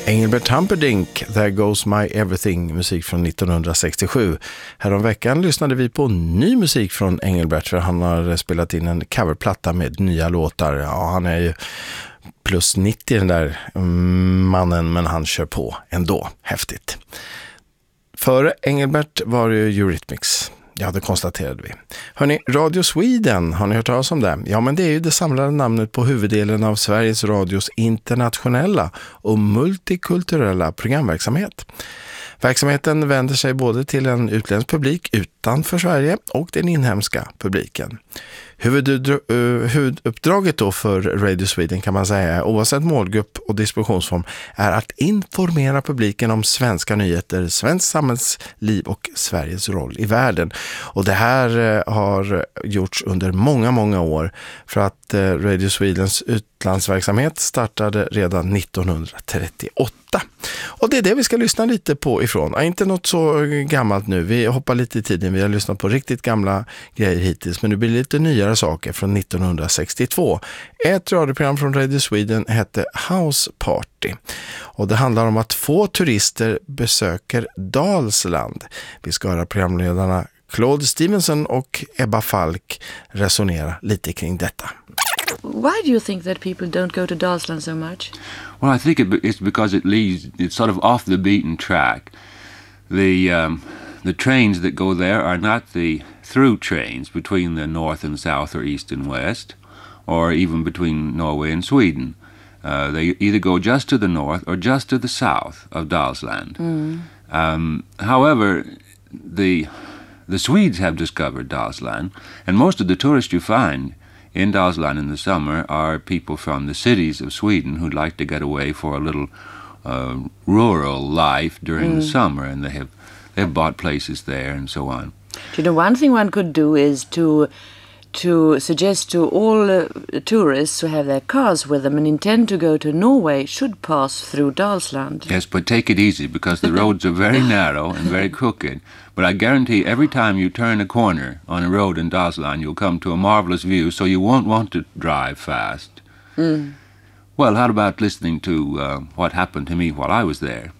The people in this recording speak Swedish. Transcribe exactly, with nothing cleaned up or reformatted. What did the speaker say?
Engelbert Humperdinck, There Goes My Everything, musik från nittonhundrasextiosju. Häromveckan lyssnade vi på ny musik från Engelbert, för han har spelat in en coverplatta med nya låtar. Ja, han är ju plus nittio den där mannen, men han kör på ändå. Häftigt. Före Engelbert var det Eurythmics. Ja, det konstaterade vi. Hörrni, Radio Sweden, har ni hört talas om det? Ja, men det är ju det samlade namnet på huvuddelen av Sveriges Radios internationella och multikulturella programverksamhet. Verksamheten vänder sig både till en utländsk publik utanför Sverige och den inhemska publiken. Huvuduppdraget då för Radio Sweden, kan man säga, oavsett målgrupp och distributionsform, är att informera publiken om svenska nyheter, svensk samhällsliv och Sveriges roll i världen. Och det här har gjorts under många, många år, för att Radio Swedens utlandsverksamhet startade redan nittonhundratrettioåtta. Och det är det vi ska lyssna lite på ifrån. Ja, inte något så gammalt nu. Vi hoppar lite i tiden. Vi har lyssnat på riktigt gamla grejer hittills. Men nu blir det lite nyare saker från nittonhundrasextiotvå. Ett radioprogram från Radio Sweden hette House Party. Och det handlar om att få turister besöker Dalsland. Vi ska höra programledarna Claude Stevenson och Ebba Falk resonera lite kring detta. Why do you think that people don't go to Dalsland so much? Well, I think it, it's because it leaves, it's sort of off the beaten track. The um, the trains that go there are not the through trains between the north and south or east and west, or even between Norway and Sweden. Uh, they either go just to the north or just to the south of Dalsland. Mm. Um, however, the the Swedes have discovered Dalsland, and most of the tourists you find in Dalsland in the summer are people from the cities of Sweden who'd like to get away for a little uh, rural life during mm. the summer, and they have they have bought places there and so on. You know, one thing one could do is to to suggest to all uh, tourists who have their cars with them and intend to go to Norway should pass through Dalsland. Yes, but take it easy, because the roads are very narrow and very crooked. But I guarantee every time you turn a corner on a road in Dalsland, you'll come to a marvelous view, so you won't want to drive fast. Mm. Well, how about listening to uh, what happened to me while I was there?